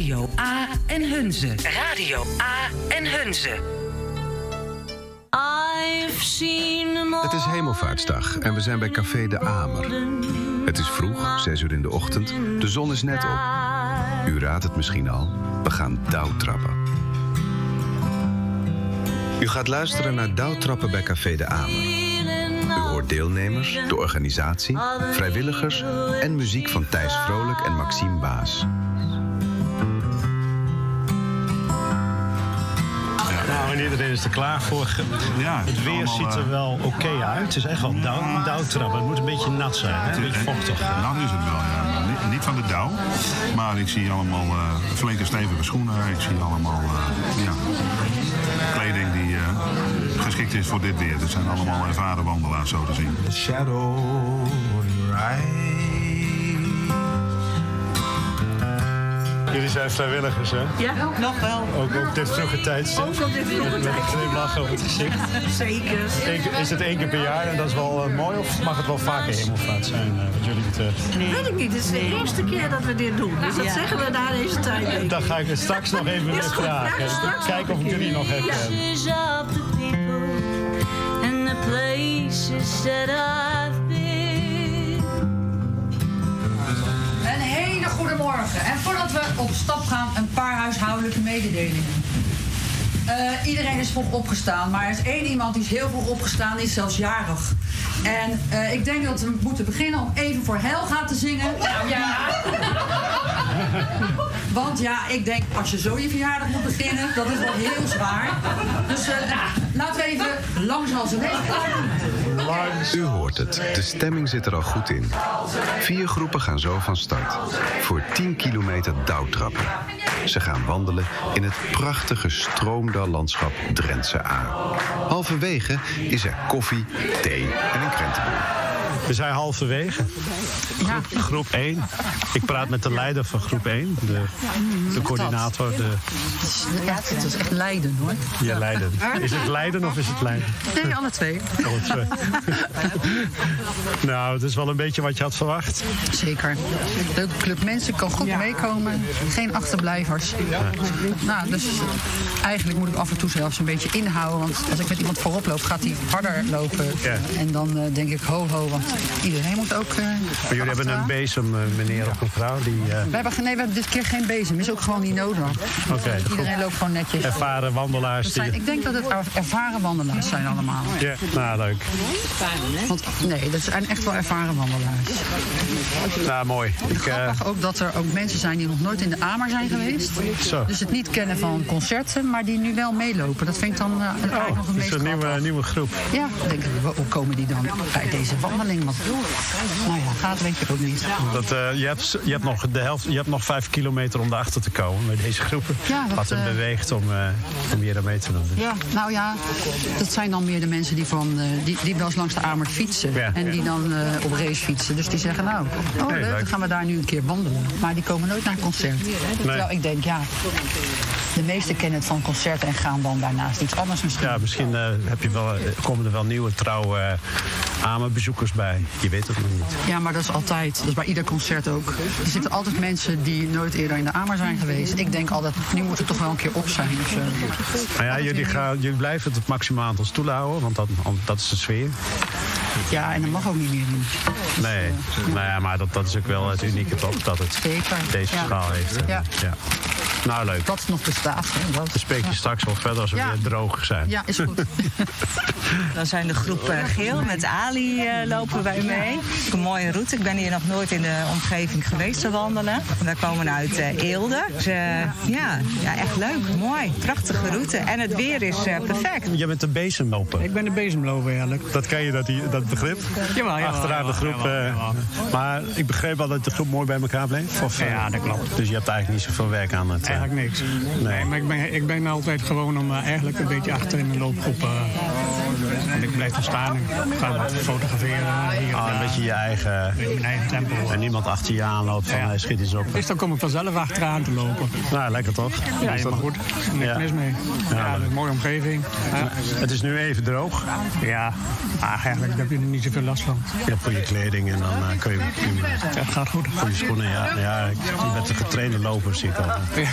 Radio A en Hunze. Radio A en Hunze. Het is Hemelvaartsdag en we zijn bij Café de Amer. Het is vroeg, 6 uur in de ochtend. De zon is net op. U raadt het misschien al. We gaan dauwtrappen. U gaat luisteren naar Dauwtrappen bij Café de Amer. U hoort deelnemers, de organisatie, vrijwilligers en muziek van Thijs Vrolijk en Maxime Baas. En iedereen is er klaar voor. Ja, het weer ziet er wel oké uit. Het is echt wel dauwtrappen. Het moet een beetje nat zijn, hè? Een beetje vochtig. Nat is het wel, ja. Niet van de dauw. Maar ik zie allemaal flinke stevige schoenen. Ik zie allemaal kleding die geschikt is voor dit weer. Het zijn allemaal ervaren wandelaars, zo te zien. The shadow in your eye. Jullie zijn vrijwilligers, hè? Ja, nog wel. Ook op dit vroege tijdstip. Ook op dit vroege tijdstip. Met een glimlach op het gezicht. Zeker. Is het 1 keer per jaar en dat is wel mooi? Of mag het wel vaker hemelvaart zijn, wat jullie betreft? Nee. Weet ik niet. Het is de eerste keer dat we dit doen. Dus dat zeggen we na deze tijd. Dan ga ik het straks nog even weer vragen. Kijken of ik jullie nog heb. Een hele goede morgen. En voordat we op stap gaan, een paar huishoudelijke mededelingen. Iedereen is vroeg opgestaan, maar er is 1 iemand die is heel vroeg opgestaan, die is zelfs jarig. En ik denk dat we moeten beginnen om even voor Helga te zingen. Ja. Want ja, ik denk, als je zo je verjaardag moet beginnen, dat is wel heel zwaar. Dus laten we even langzaam zijn leven U hoort het, de stemming zit er al goed in. 4 groepen gaan zo van start. Voor 10 kilometer dauwtrappen. Ze gaan wandelen in het prachtige stroomdallandschap Drentse A. Halverwege is er koffie, thee en een krentenbol. We zijn halverwege. Groep 1. Ik praat met de leider van groep 1. De coördinator. Ja, het is echt Leiden, hoor. Ja, Leiden. Is het Leiden of is het Leiden? Nee, alle twee. Alle twee. Nou, het is wel een beetje wat je had verwacht. Zeker. De club mensen kan goed meekomen. Geen achterblijvers. Nou, dus eigenlijk moet ik af en toe zelfs een beetje inhouden. Want als ik met iemand voorop loop, gaat hij harder lopen. Ja. En dan denk ik, ho, want iedereen moet ook... maar jullie hebben een bezem, meneer of mevrouw? We hebben dit keer geen bezem. Is ook gewoon niet nodig. Okay, iedereen loopt gewoon netjes. Ervaren wandelaars. Ik denk dat het ervaren wandelaars zijn allemaal. Ja, nou leuk. Want nee, dat zijn echt wel ervaren wandelaars. Nou, mooi. Grappig ook dat er ook mensen zijn die nog nooit in de Amer zijn geweest. Zo. Dus het niet kennen van concerten, maar die nu wel meelopen. Dat vind ik dan eigenlijk nog het meest grappig. Een nieuwe groep. Ja, dan denk ik, hoe komen die dan bij deze wandeling? Want, nou ja, gaat weet je ook niet. Je hebt nog de helft, je hebt nog 5 kilometer om erachter te komen bij deze groepen. Ja, wat hem beweegt om hier aan mee te doen. Ja, nou ja, dat zijn dan meer de mensen die wel eens langs de Amer fietsen. Ja, en die dan op race fietsen. Dus die zeggen, nou, leuk, dan gaan we daar nu een keer wandelen. Maar die komen nooit naar een concert. Nee. Terwijl ik denk, ja, de meesten kennen het van concerten en gaan dan daarnaast iets anders misschien. Ja, misschien komen er wel nieuwe trouwe Amerbezoekers bij. Je weet het nog niet. Ja, maar dat is altijd. Dat is bij ieder concert ook. Er zitten altijd mensen die nooit eerder in de Amer zijn geweest. Ik denk altijd, nu moet het toch wel een keer op zijn. Of zo. Maar ja, jullie blijven het maximaal aantal stoelen houden, want dat is de sfeer. Ja, en dat mag ook niet meer doen. Nee, nou ja, maar dat is ook wel het unieke toch, dat het deze schaal heeft. Ja. Nou, leuk. Dat nog bestaat. Dan spreek je straks wel verder als we weer droog zijn. Ja, is goed. Dan zijn de groep geel met Ali lopen wij mee. Een mooie route. Ik ben hier nog nooit in de omgeving geweest te wandelen. Wij komen uit Eelde. Dus ja, echt leuk. Mooi. Prachtige route. En het weer is perfect. Je bent de bezemloper. Ik ben de bezemloper eigenlijk. Dat ken je, dat begrip? Jawel. Achteraan de groep. Jawel. Maar ik begreep wel dat de groep mooi bij elkaar bleef. Ja, dat klopt. Dus je hebt eigenlijk niet zoveel werk aan het... Eigenlijk niks. Nee, maar ik ben altijd gewoon om eigenlijk een beetje achter in de loopgroep. En ik blijf er staan. Ik ga wat fotograferen. Een beetje mijn eigen tempo. En niemand achter je aanloopt van hij schiet eens op. Dus dan kom ik vanzelf achteraan te lopen. Nou, lekker toch? Ja, helemaal goed. Niks mis mee. Ja, een mooie omgeving. Ja. Het is nu even droog. Ja, eigenlijk heb je er niet zoveel last van. Je hebt goede kleding en dan kun je... Het gaat goed. Goede schoenen, ja. Je bent een getrainde loper, zie ik al. Ja.